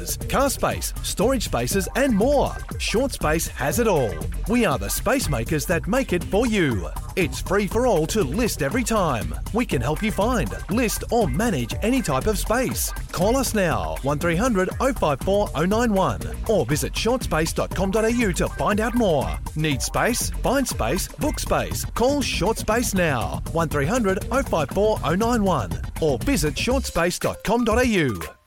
spaces, car space, storage spaces and more. Short Space has it all. We are the space makers that make it for you. It's free for all to list every time. We can help you find, list or manage any type of space. Call us now, 1300 054 091 or visit shortspace.com.au to find out more. Need space? Find space, book space. Call Short Space now, 1300 054 091 or visit shortspace.com.au.